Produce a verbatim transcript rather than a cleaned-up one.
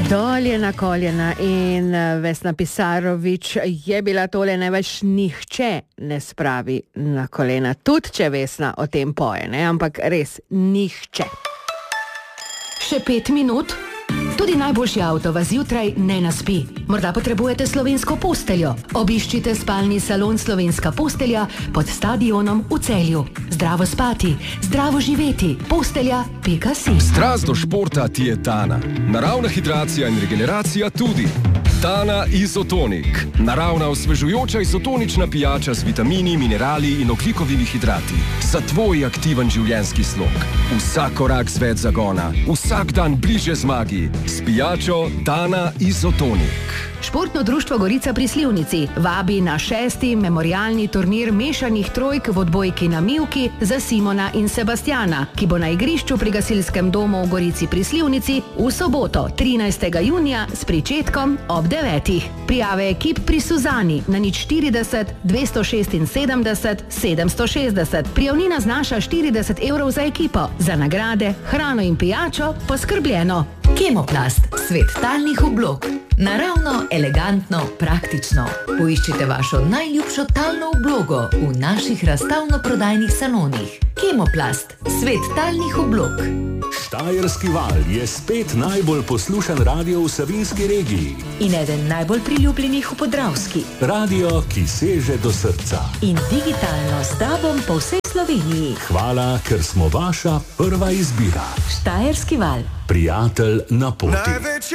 Dol je na koljena in Vesna Pisarovič je bila tole, največ nihče ne spravi na kolena. Tudi če Vesna o tem poje, ne? Ampak res nihče. Še pet minut? Tudi najboljši avto vas zjutraj ne naspi. Morda potrebujete slovensko posteljo. Obiščite spalni salon Slovenska postelja pod stadionom v Celju. Zdravo spati, zdravo živeti. Postelja pika si. Strast do športa ti je Tana. Naravna hidracija in regeneracija tudi. Tana Izotonik. Naravna osvežujoča izotonična pijača z vitamini, minerali in ogljikovimi hidrati. Za tvoj aktiven življenjski slog. Vsak korak z več zagona. Vsak dan bliže zmagi. S pijačo Tana Izotonik. Športno društvo Gorica pri Slivnici vabi na šesti memorialni turnir mešanih trojk v odbojki na mivki za Simona in Sebastjana, ki bo na igrišču pri gasilskem domu v Gorici pri Slivnici v soboto, trinajstega junija s pričetkom ob devetih. Prijave ekip pri Suzani na nič štirideset, dvesto šestinsedemdeset, sedemsto šestdeset. Prijavnina znaša štirideset evrov za ekipo. Za nagrade, hrano in pijačo poskrbljeno. Kemoplast, svet talnih oblog. Naravno, elegantno, praktično. Poiščite vašo najljubšo talno oblogo v naših razstavno-prodajnih salonih. Kemoplast, svet talnih oblog. Štajerski val je spet najbolj poslušan radio v Savinjski regiji. In eden najbolj priljubljenih v Podravski. Radio, ki seže do srca. In digitalno s tobom po vsej Sloveniji. Hvala, ker smo vaša prva izbira. Štajerski val. Prijatelj na poti.